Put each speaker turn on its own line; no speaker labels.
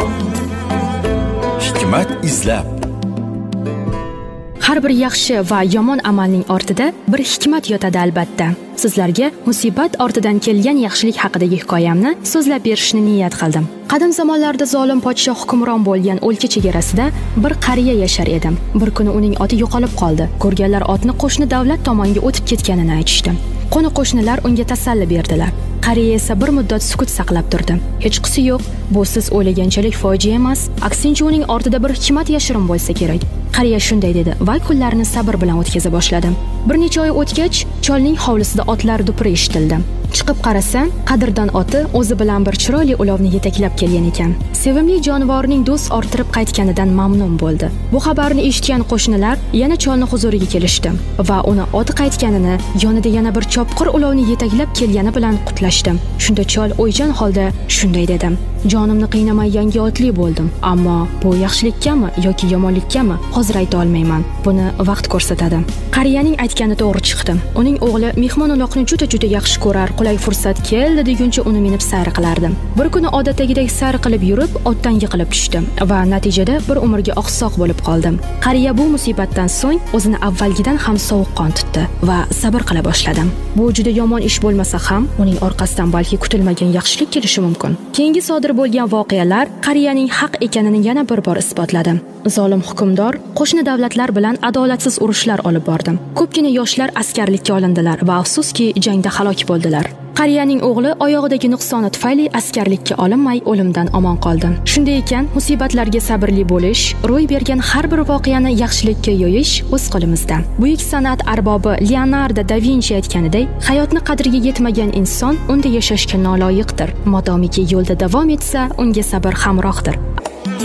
Hikmat izlab.
Har bir yaxshi va yomon amalning ortida bir hikmat yotadi albatta. Sizlarga musibat ortidan kelgan yaxshilik haqidagi hikoyamni so'zlab berishni niyat qildim. Qadim zamonlarda zolim podshoh hukmron bo'lgan o'lka chegarasida bir qariya yashar edi. Bir kuni uning oti yo'qolib qoldi. Ko'rganlar otni qo'shni davlat tomonga o'tib ketganini aytishdi. Qo'ni-qo'shnilar unga tasalli berdilar. Qariya esa bir muddat sukut saqlab turdi. Hech qisi yo'q, bu siz o'ylaganchalik fojia emas, aksincha uning ortida bir hikmat yashirin bo'lsa kerak. Qariya shunday dedi va kunlarini sabr bilan o'tkaza boshladi. Bir necha oy o'tgach, cholning hovlisida otlar dupuri eshitildi. Chiqib qarasa, qadrdon oti o'zi bilan bir chiroyli ulovni yetaklab kelgan ekan. Sevimli jonivorning do'st orttirib qaytganidan mamnun bo'ldi. Bu xabarni eshitgan qo'shnilar yana cholni huzuriga kelishdi va uni oti qaytganini, yonida yana bir chopqir ulovni yetaklab kelgani bilan qutlashdi. Shunda chol o'ychan holda shunday dedi: "Jonimni qiynamay yangi otli bo'ldim, ammo bu yaxshilikkami yoki yomonlikkami hozir ayta olmayman. Buni vaqt ko'rsatadi." Qariyaning aytgani to'g'ri chiqdi. Uning o'g'li mehmon-uloqni juda yaxshi ko'rar, qulay fursat keldi deguncha uni minib sayr qilardi. Bir kuni odatdagidek sayr qilib yurib, otdan yiqilib tushdi va natijada bir umrga oqsoq bo'lib qoldi. Qariya bu musibatdan so'ng o'zini avvalgidan ham sovuqqon tutdi va sabr qila boshladi. Bu juda yomon ish bo'lmasa ham, uning orqasidan balki kutilmagan yaxshilik kelishi mumkin. Keyingi sodir bo'lgan voqealar qariyaning haq ekanini yana bir bor isbotladi. Zolim hukmdor qo'shni davlatlar bilan adolatsiz urushlar olib bordi. Ko'pgina yoshlar askarlikka olindilar va afsuski jangda halok bo'ldilar. Qariyaning o'g'li oyog'idagi nuqsoni tufayli askarlikka olinmay o'limdan omon qoldi. Shunday ekan, musibatlarga sabrli bo'lish, ro'y bergan har bir voqeani yaxshilikka yo'yish o'z qo'limizda. Buyuk san'at arbobi Leonardo da Vinci aytganidek, hayotni qadriga yetmagan inson unda yashashga noloyiqdir. Modomiki yo'lda davom etsa, unga sabr hamrohdir.